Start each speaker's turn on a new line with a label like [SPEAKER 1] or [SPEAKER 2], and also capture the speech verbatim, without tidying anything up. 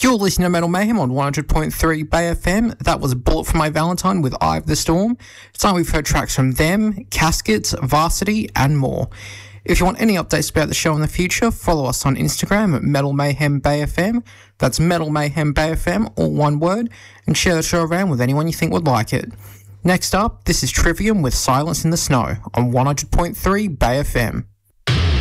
[SPEAKER 1] You're listening to Metal Mayhem on one hundred point three Bay F M. That was Bullet for My Valentine with Eye of the Storm. Tonight we've heard tracks from them, Caskets, Varsity, and more. If you want any updates about the show in the future, follow us on Instagram at Metal Mayhem Bay F M. That's Metal Mayhem Bay F M, all one word, and share the show around with anyone you think would like it. Next up, this is Trivium with Silence in the Snow on one hundred point three Bay F M.